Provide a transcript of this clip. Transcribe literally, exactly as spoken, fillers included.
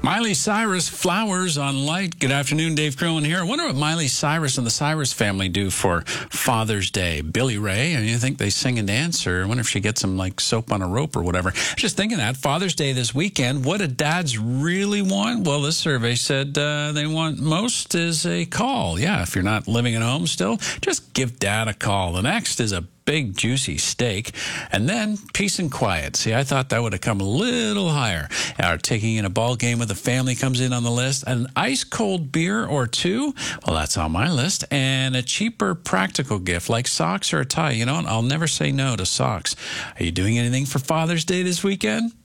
Miley Cyrus, Flowers on Light. Good afternoon, Dave Crowin here. I wonder what Miley Cyrus and the Cyrus family do for Father's Day. Billy Ray, I mean, you think they sing and dance, or I wonder if she gets some like soap on a rope or whatever. Just thinking that Father's Day this weekend, what do dads really want? Well, this survey said uh, they want most is a call. Yeah, if you're not living at home still, just give dad a call. The next is a big juicy steak, and then peace and quiet. See, I thought that would have come a little higher. Our taking in a ball game with the family comes in on the list. An ice cold beer or two, well, that's on my list. And a cheaper practical gift like socks or a tie. You know what? I'll never say no to socks. Are you doing anything for Father's Day this weekend?